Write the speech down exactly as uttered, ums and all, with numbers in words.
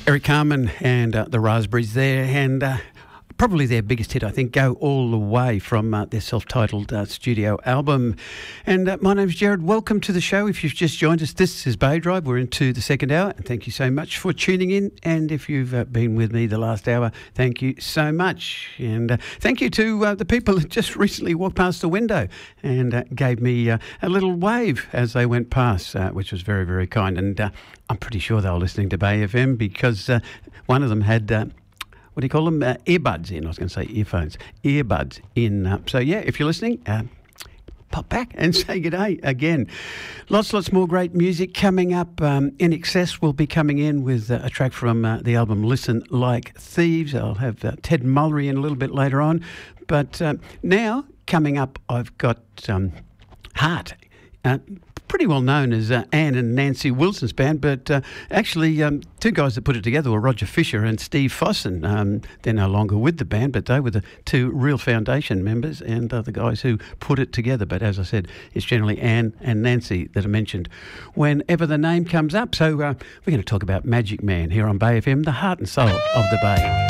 Eric Carmen and uh, the Raspberries there, and uh, probably their biggest hit, I think, Go All the Way from uh, their self-titled uh, studio album. And uh, my name's Jared. Welcome to the show. If you've just joined us, this is Bay Drive. We're into the second hour, and thank you so much for tuning in. And if you've uh, been with me the last hour, thank you so much. And uh, thank you to uh, the people that just recently walked past the window and uh, gave me uh, a little wave as they went past, uh, which was very, very kind. And uh, I'm pretty sure they were listening to Bay F M because uh, one of them had... Uh, What do you call them? Uh, earbuds in. I was going to say earphones. Earbuds in. Uh, so, yeah, if you're listening, uh, pop back and say good day again. Lots, lots more great music coming up. Um, In Excess will be coming in with uh, a track from uh, the album Listen Like Thieves. I'll have uh, Ted Mullery in a little bit later on. But uh, now, coming up, I've got um, Heart. Uh, pretty well known as uh, Anne and Nancy Wilson's band, but uh, actually um, two guys that put it together were Roger Fisher and Steve Fossen. Um, they're no longer with the band, but they were the two real foundation members and uh, the guys who put it together. But as I said, it's generally Anne and Nancy that are mentioned whenever the name comes up. So uh, we're going to talk about Magic Man here on Bay F M, the heart and soul of the Bay.